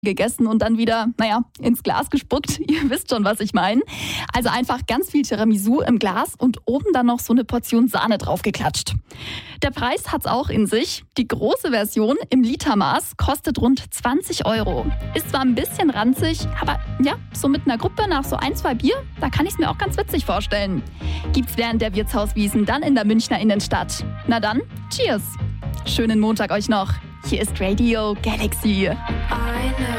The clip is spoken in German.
gegessen und dann wieder, ins Glas gespuckt. Ihr wisst schon, was ich meine. Also einfach ganz viel Tiramisu im Glas und oben dann noch so eine Portion Sahne draufgeklatscht. Der Preis hat's auch in sich. Die große Version im Litermaß kostet rund 20 €. Ist zwar ein bisschen ranzig, aber ja, so mit einer Gruppe nach so 1-2 Bier, da kann ich's mir auch ganz witzig vorstellen. Gibt's während der Wirtshauswiesen dann in der Münchner Innenstadt. Na dann, cheers! Schönen Montag euch noch. Hier ist Radio Galaxy. I know